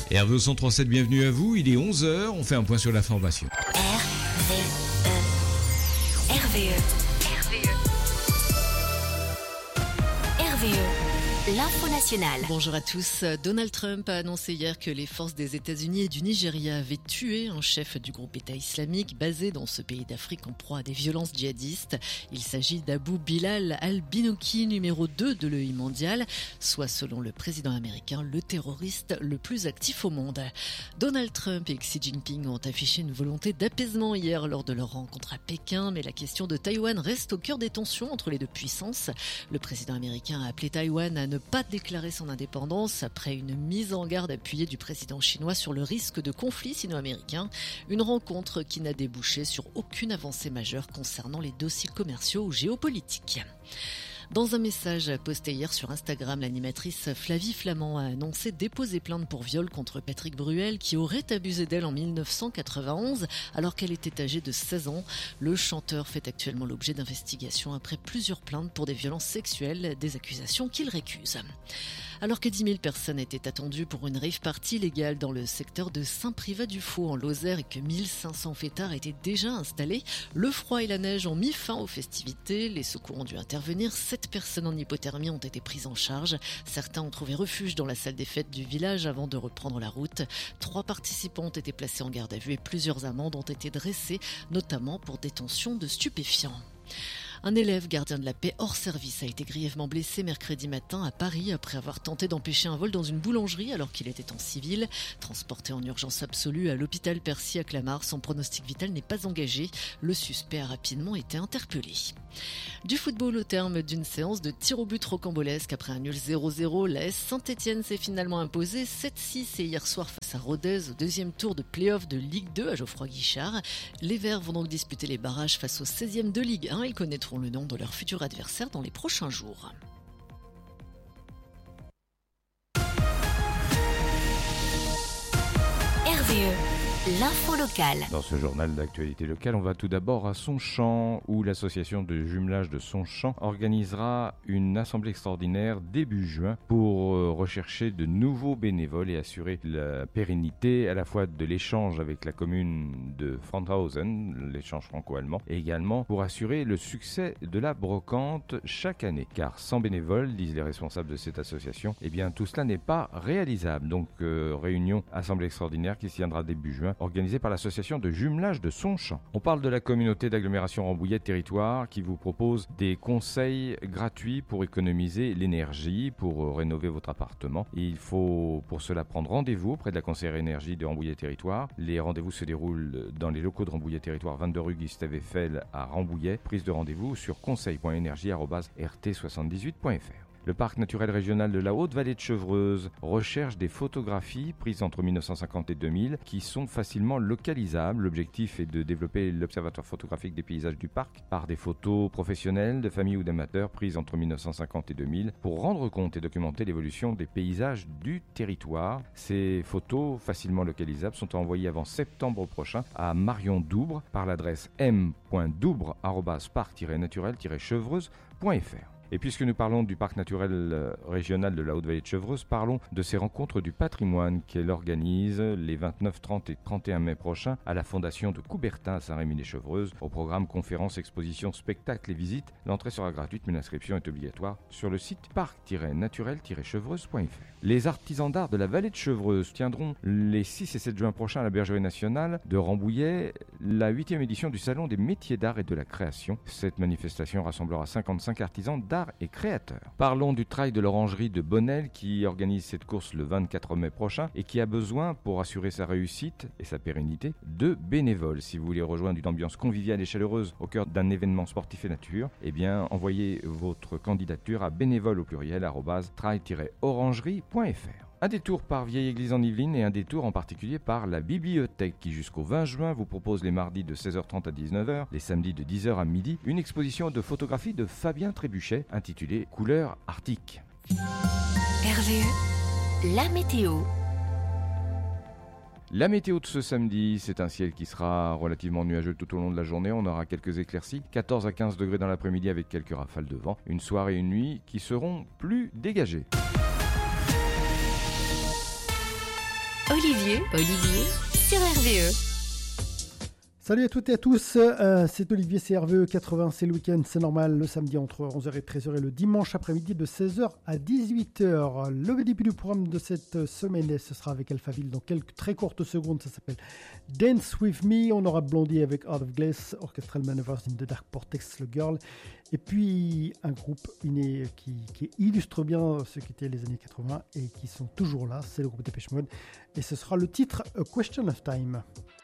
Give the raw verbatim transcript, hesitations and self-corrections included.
R V E cent trois sept, bienvenue à vous, il est onze heures, on fait un point sur l'information. R V E. R V E. R V E. R V E. L'info nationale. Bonjour à tous. Donald Trump a annoncé hier que les forces des États-Unis et du Nigeria avaient tué un chef du groupe État islamique basé dans ce pays d'Afrique en proie à des violences djihadistes. Il s'agit d'Abu Bilal al-Binoki, numéro deux de l'E I mondial, soit selon le président américain, le terroriste le plus actif au monde. Donald Trump et Xi Jinping ont affiché une volonté d'apaisement hier lors de leur rencontre à Pékin, mais la question de Taïwan reste au cœur des tensions entre les deux puissances. Le président américain a appelé Taïwan à ne pas déclarer son indépendance après une mise en garde appuyée du président chinois sur le risque de conflit sino-américain. Une rencontre qui n'a débouché sur aucune avancée majeure concernant les dossiers commerciaux ou géopolitiques. Dans un message posté hier sur Instagram, l'animatrice Flavie Flamand a annoncé déposer plainte pour viol contre Patrick Bruel qui aurait abusé d'elle en mille neuf cent quatre-vingt-onze alors qu'elle était âgée de seize ans. Le chanteur fait actuellement l'objet d'investigations après plusieurs plaintes pour des violences sexuelles, des accusations qu'il récuse. Alors que dix mille personnes étaient attendues pour une rave party légale dans le secteur de Saint-Privat-du-Faux en Lozère et que mille cinq cents fêtards étaient déjà installés, le froid et la neige ont mis fin aux festivités. Les secours ont dû intervenir. Sept personnes en hypothermie ont été prises en charge. Certains ont trouvé refuge dans la salle des fêtes du village avant de reprendre la route. Trois participants ont été placés en garde à vue et plusieurs amendes ont été dressées, notamment pour détention de stupéfiants. Un élève gardien de la paix hors service a été grièvement blessé mercredi matin à Paris après avoir tenté d'empêcher un vol dans une boulangerie alors qu'il était en civil. Transporté en urgence absolue à l'hôpital Percy à Clamart, son pronostic vital n'est pas engagé. Le suspect a rapidement été interpellé. Du football au terme d'une séance de tir au but rocambolesque après un nul zéro zéro, l'A S Saint-Étienne s'est finalement imposé sept six et hier soir face à Rodez au deuxième tour de play-off de Ligue deux à Geoffroy Guichard. Les Verts vont donc disputer les barrages face au seizième de Ligue un. Ils connaîtront le nom de leur futur adversaire dans les prochains jours. R V E. L'info locale. Dans ce journal d'actualité locale, on va tout d'abord à Sonchamp, où l'association de jumelage de Sonchamp organisera une assemblée extraordinaire début juin pour rechercher de nouveaux bénévoles et assurer la pérennité à la fois de l'échange avec la commune de Franthausen, l'échange franco-allemand, et également pour assurer le succès de la brocante chaque année. Car sans bénévoles, disent les responsables de cette association, eh bien tout cela n'est pas réalisable. Donc euh, réunion, assemblée extraordinaire qui se tiendra début juin, organisé par l'association de jumelage de Sonchamp. On parle de la communauté d'agglomération Rambouillet Territoire qui vous propose des conseils gratuits pour économiser l'énergie, pour rénover votre appartement. Et il faut pour cela prendre rendez-vous auprès de la conseillère énergie de Rambouillet Territoire. Les rendez-vous se déroulent dans les locaux de Rambouillet Territoire, vingt-deux rue Gustave Eiffel à Rambouillet. Prise de rendez-vous sur conseil point énergie arobase r t soixante-dix-huit point f r. Le parc naturel régional de la Haute-Vallée de Chevreuse recherche des photographies prises entre mille neuf cent cinquante et deux mille qui sont facilement localisables. L'objectif est de développer l'observatoire photographique des paysages du parc par des photos professionnelles, de familles ou d'amateurs prises entre mille neuf cent cinquante et deux mille pour rendre compte et documenter l'évolution des paysages du territoire. Ces photos facilement localisables sont envoyées avant septembre prochain à Marion Doubre par l'adresse m point doubre arobase parc tiret naturel tiret chevreuse point f r. Et puisque nous parlons du parc naturel régional de la Haute-Vallée de Chevreuse, parlons de ces rencontres du patrimoine qu'elle organise les vingt-neuf, trente et trente et un mai prochains à la fondation de Coubertin à Saint-Rémy-lès-Chevreuse. Au programme conférences, expositions, spectacles et visites, l'entrée sera gratuite mais l'inscription est obligatoire sur le site parc tiret naturel tiret chevreuse point f r. Les artisans d'art de la vallée de Chevreuse tiendront les six et sept juin prochains à la Bergerie nationale de Rambouillet la huitième édition du Salon des métiers d'art et de la création. Cette manifestation rassemblera cinquante-cinq artisans d'art et créateurs. Parlons du trail de l'orangerie de Bonnel qui organise cette course le vingt-quatre mai prochain et qui a besoin, pour assurer sa réussite et sa pérennité, de bénévoles. Si vous voulez rejoindre une ambiance conviviale et chaleureuse au cœur d'un événement sportif et nature, eh bien envoyez votre candidature à bénévole au pluriel arobase trail tiret orangerie point f r. Un détour par Vieille Église en Yvelines et un détour en particulier par la bibliothèque qui jusqu'au vingt juin vous propose les mardis de seize heures trente à dix-neuf heures, les samedis de dix heures à midi, une exposition de photographie de Fabien Trébuchet intitulée Couleurs arctiques. R V E, la météo. La météo de ce samedi, c'est un ciel qui sera relativement nuageux tout au long de la journée. On aura quelques éclaircies, quatorze à quinze degrés dans l'après-midi avec quelques rafales de vent. Une soirée et une nuit qui seront plus dégagées. Olivier, Olivier sur R V E. Salut à toutes et à tous, euh, c'est Olivier, c'est R V E quatre-vingts, c'est le week-end, c'est normal, le samedi entre onze heures et treize heures et le dimanche après-midi de seize heures à dix-huit heures. Le début du programme de cette semaine, ce sera avec Alphaville dans quelques très courtes secondes, ça s'appelle Dance With Me, on aura Blondie avec Out of Glass, Orchestral Maneuvers in the Dark Vortex, le Girl, et puis un groupe iné, qui, qui illustre bien ce qu'étaient les années quatre-vingts et qui sont toujours là, c'est le groupe Depeche Mode, et ce sera le titre A Question of Time.